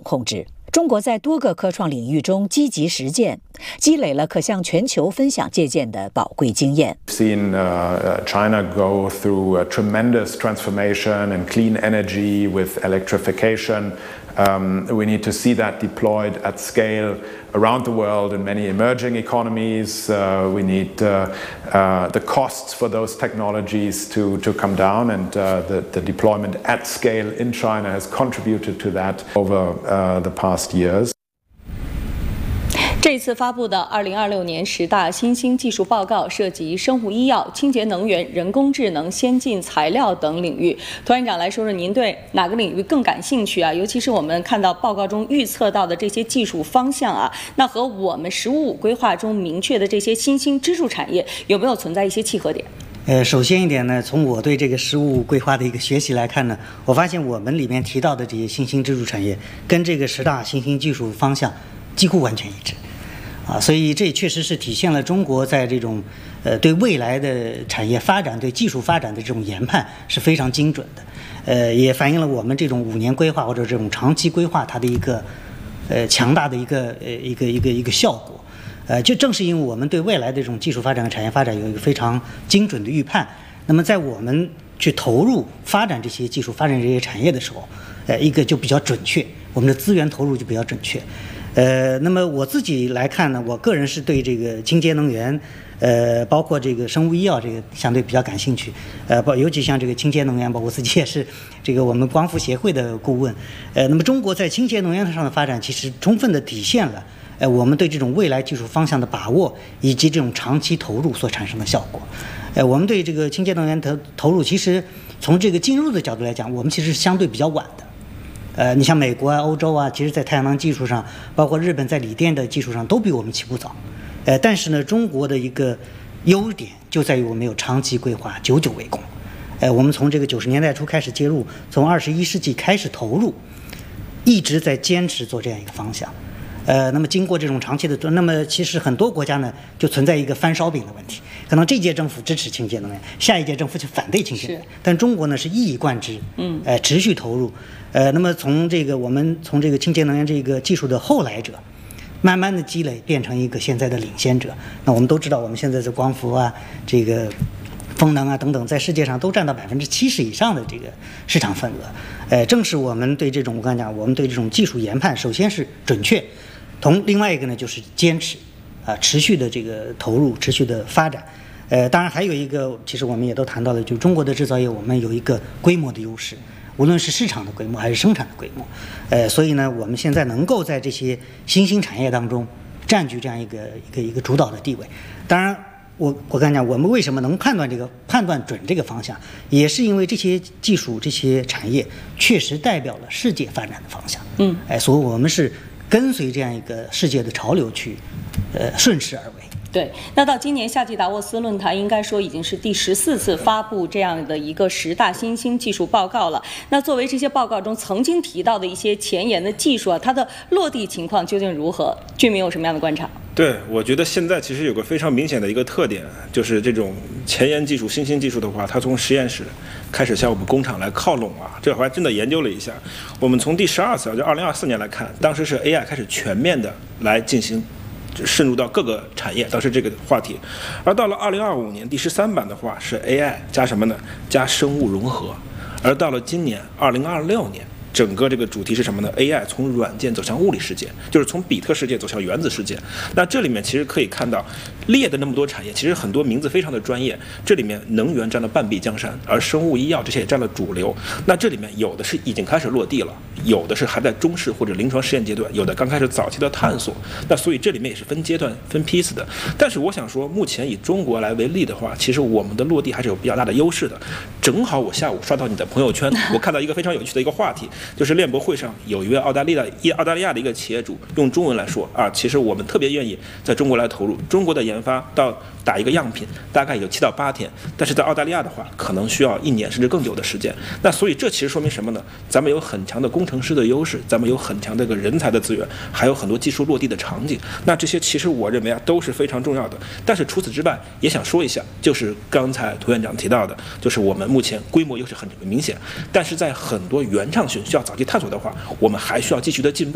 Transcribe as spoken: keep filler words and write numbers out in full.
控制。中国在多个科创领域中积极实践，积累了可向全球分享借鉴的宝贵经验。 Seen uh, China go through a tremendous transformation in clean energy with electrification. Um, we need to see that deployed at scale around the world in many emerging economies. Uh, we need uh, uh, the costs for those technologies to, to come down, and uh, the, the deployment at scale in China has contributed to that over uh, the past years. 这次发布的二零二六年十大新兴技术报告涉及生物医药、清洁能源、人工智能、先进材料等领域。涂院长来说说，您对哪个领域更感兴趣啊？尤其是我们看到报告中预测到的这些技术方向啊，那和我们“十五五”规划中明确的这些新兴支柱产业有没有存在一些契合点？ 呃，首先一点呢，从我对这个“十五五”规划的一个学习来看呢，我发现我们里面提到的这些新兴支柱产业跟这个十大新兴技术方向几乎完全一致。啊，所以这也确实是体现了中国在这种呃对未来的产业发展、对技术发展的这种研判是非常精准的，呃，也反映了我们这种五年规划或者这种长期规划它的一个呃强大的一个呃一个一个一个效果。呃，就正是因为我们对未来的这种技术发展和产业发展有一个非常精准的预判，那么在我们去投入发展这些技术、发展这些产业的时候，呃，一个就比较准确，我们的资源投入就比较准确。呃，那么我自己来看呢，我个人是对这个清洁能源，呃，包括这个生物医药这个相对比较感兴趣，呃，包尤其像这个清洁能源吧，我自己也是这个我们光伏协会的顾问，呃，那么中国在清洁能源上的发展，其实充分的体现了，呃，我们对这种未来技术方向的把握以及这种长期投入所产生的效果，呃，我们对这个清洁能源投投入，其实从这个进入的角度来讲，我们其实相对比较晚的。呃，你像美国啊、欧洲啊，其实在太阳能技术上，包括日本在锂电的技术上都比我们起步早。呃，但是呢，中国的一个优点就在于我们有长期规划，久久为功。呃，我们从这个九十年代初开始介入，从二十一世纪开始投入，一直在坚持做这样一个方向。呃，那么经过这种长期的，那么其实很多国家呢就存在一个翻烧饼的问题，可能这届政府支持清洁能源，下一届政府就反对清洁能源，但中国呢是一以贯之，嗯，呃，持续投入，呃，那么从这个我们从这个清洁能源这个技术的后来者，慢慢的积累变成一个现在的领先者。那我们都知道，我们现在的光伏啊，这个风能啊等等，在世界上都占到百分之七十以上的这个市场份额。呃，正是我们对这种我刚才讲，我们对这种技术研判，首先是准确。同另外一个呢，就是坚持，啊、呃，持续的这个投入，持续的发展，呃，当然还有一个，其实我们也都谈到了，就是中国的制造业，我们有一个规模的优势，无论是市场的规模还是生产的规模，呃，所以呢，我们现在能够在这些新兴产业当中占据这样一个一个一个主导的地位。当然，我我刚才讲，我们为什么能判断这个判断准这个方向，也是因为这些技术、这些产业确实代表了世界发展的方向。嗯，哎，所以我们是跟随这样一个世界的潮流去，呃，顺势而为。 对，那到今年夏季达沃斯论坛，应该说已经是第十四次发布这样的一个十大新兴技术报告了。那作为这些报告中曾经提到的一些前沿的技术啊，它的落地情况究竟如何？俊明有什么样的观察？ 对，我觉得现在其实有个非常明显的一个特点，就是这种前沿技术、新兴技术的话，它从实验室开始向我们工厂来靠拢啊。这我还真的研究了一下，我们从第十二次，就二零二四年来看，当时是 A I 开始全面的来进行渗入到各个产业，当时这个话题。而到了二零二五年第十三版的话，是 A I 加什么呢？加生物融合。而到了今年二零二六年，整个这个主题是什么呢 ？A I 从软件走向物理世界，就是从比特世界走向原子世界。那这里面其实可以看到，列的那么多产业，其实很多名字非常的专业。这里面能源占了半壁江山，而生物医药这些也占了主流。那这里面有的是已经开始落地了，有的是还在中试或者临床试验阶段，有的刚开始早期的探索。那所以这里面也是分阶段、分批次的。但是我想说，目前以中国来为例的话，其实我们的落地还是有比较大的优势的。正好我下午刷到你的朋友圈，我看到一个非常有趣的一个话题。就是链博会上有一位澳大利亚一澳大利亚的一个企业主用中文来说啊，其实我们特别愿意在中国来投入。中国的研发到打一个样品大概有七到八天，但是在澳大利亚的话，可能需要一年甚至更久的时间。那所以这其实说明什么呢？咱们有很强的工程师的优势，咱们有很强的一个人才的资源，还有很多技术落地的场景。那这些其实我认为啊都是非常重要的。但是除此之外，也想说一下，就是刚才涂院长提到的，就是我们目前规模优势很明显，但是在很多原创需要早期探索的话，我们还需要继续的进步。